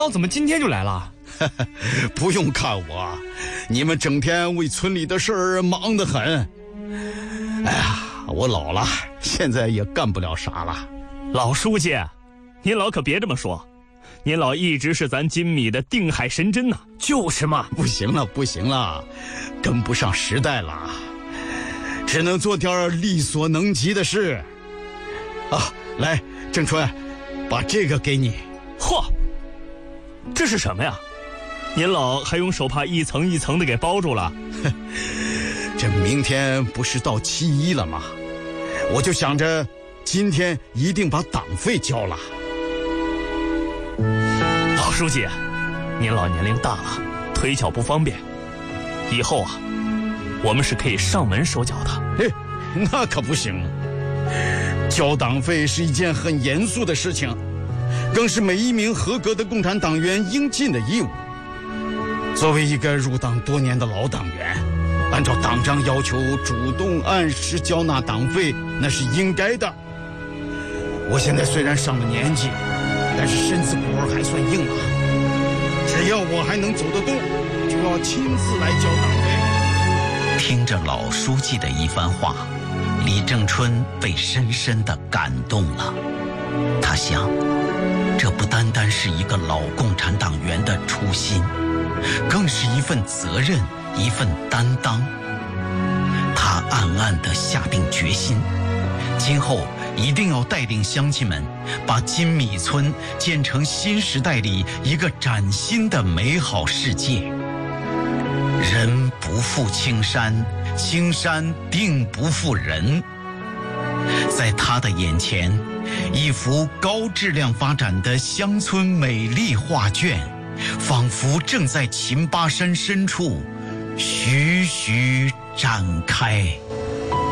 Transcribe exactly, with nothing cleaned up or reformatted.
怎么今天就来了？ 不用看我，你们整天为村里的事儿忙得很。哎呀，我老了，现在也干不了啥了。 老书记，您老可别这么说，您老一直是咱金米的定海神针呐、啊。就是嘛， 不行了，不行了，跟不上时代了，只能做点力所能及的事。啊，来，郑春，把这个给你。 嚯，这是什么呀？您老还用手帕一层一层的给包住了。 这明天不是到七一了吗？我就想着今天一定把党费交了。 老书记，您老年龄大了，腿脚不方便，以后啊，我们是可以上门收缴的。 哎，那可不行，交党费是一件很严肃的事情，更是每一名合格的共产党员应尽的义务。作为一个入党多年的老党员，按照党章要求主动按时缴纳党费，那是应该的。我现在虽然上了年纪，但是身子骨还算硬啊。只要我还能走得动，就要亲自来交党费。 听着老书记的一番话，李正春被深深地感动了。他想，这不单单是一个老共产党员的初心，更是一份责任，一份担当。他暗暗地下定决心，今后一定要带领乡亲们把金米村建成新时代里一个崭新的美好世界。人不负青山，青山定不负人。在他的眼前，一幅高质量发展的乡村美丽画卷，仿佛正在秦巴山深处徐徐展开。